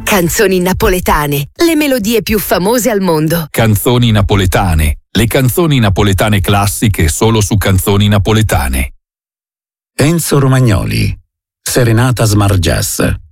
Canzoni napoletane, le melodie più famose al mondo. Canzoni napoletane, le canzoni napoletane classiche solo su Canzoni Napoletane. Enzo Romagnoli, Serenata Smart Jazz.